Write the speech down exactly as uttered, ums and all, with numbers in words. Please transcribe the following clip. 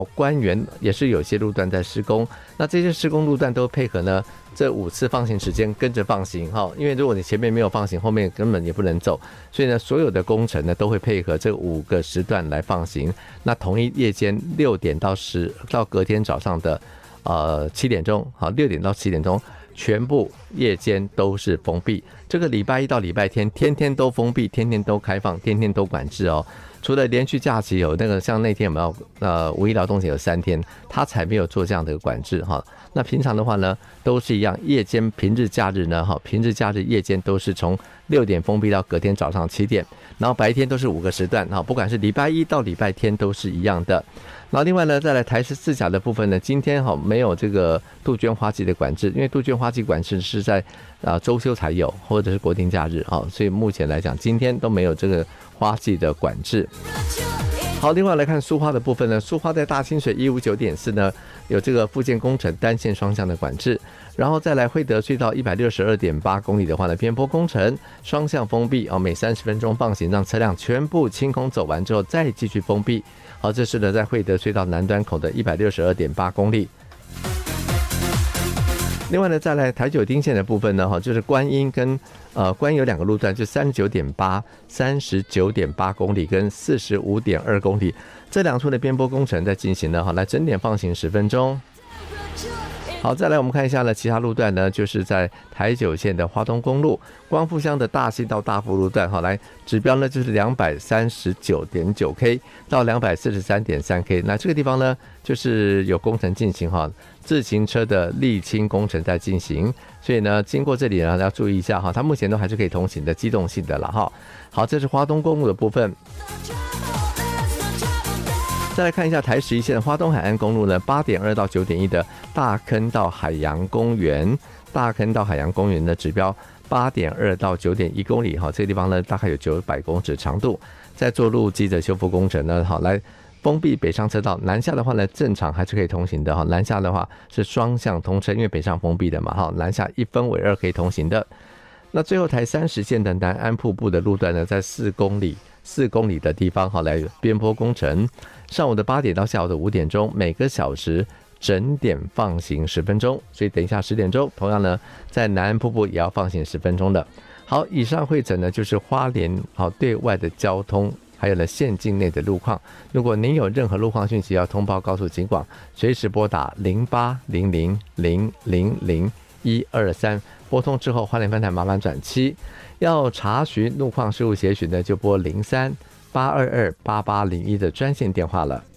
官员也是有些路段在施工，那这些施工路段都配合呢这五次放行时间跟着放行哈，因为如果你前面没有放行，后面根本也不能走，所以呢所有的工程呢都会配合这五个时段来放行。那同一夜间六点到十到隔天早上的呃七点钟，好六点到七点钟。全部夜间都是封闭，这个礼拜一到礼拜天天天都封闭，天天都开放，天天都管制哦。除了连续假期有那个像那天有没有呃五一劳动节有三天，他才没有做这样的管制哈。那平常的话呢都是一样，夜间平日假日呢哈，平日假日夜间都是从六点封闭到隔天早上七点，然后白天都是五个时段哈，不管是礼拜一到礼拜天都是一样的。然后另外呢，再来台十四甲的部分呢，今天哈没有这个杜鹃花季的管制，因为杜鹃花季管制是在啊周休才有，或者是国定假日啊，所以目前来讲今天都没有这个花季的管制。好，另外来看苏花的部分呢，苏花在大清水一五九点四呢有这个复建工程单线双向的管制，然后再来惠德隧道一百六十二点八公里的话呢，边坡工程双向封闭啊，每三十分钟放行，让车辆全部清空走完之后再继续封闭。好，这是呢在惠德隧道南端口的一百六十二点八公里。另外呢，再来台九丁线的部分呢，哈，就是观音跟呃观音有两个路段，就三十九点八、三十九点八公里跟四十五点二公里，这两处的边坡工程在进行呢，哈，来整点放行十分钟。好，再来我们看一下呢，其他路段呢，就是在台九线的花东公路光复乡的大溪到大富路段，好，来指标呢就是两百三十九点九 K 到两百四十三点三 K， 那这个地方呢就是有工程进行哈，自行车的沥青工程在进行，所以呢经过这里呢要注意一下哈，它目前都还是可以通行的，机动性的了哈。好，这是花东公路的部分。再来看一下台十一线花东海岸公路呢，八点二到九点一的大坑到海洋公园，大坑到海洋公园的指标八点二到九点一公里哈，这个地方呢大概有九百公尺长度，在做路基的修复工程呢，好来封闭北上车道，南下的话呢正常还是可以通行的哈，南下的话是双向通车，因为北上封闭的嘛哈，南下一分为二可以通行的。那最后台三十线的南安瀑布的路段呢，在四公里四公里的地方好来边坡工程，上午的八点到下午的五点钟，每个小时整点放行十分钟，所以等一下十点钟，同样呢在南安瀑布也要放行十分钟的。好，以上会诊呢就是花莲好对外的交通，还有呢县境内的路况。如果您有任何路况讯息要通报告诉警广，随时拨打零八零零零零零一二三，拨通之后花莲分台麻烦转七。要查询路况事务协询呢，就拨零三八二二八八零一的专线电话了。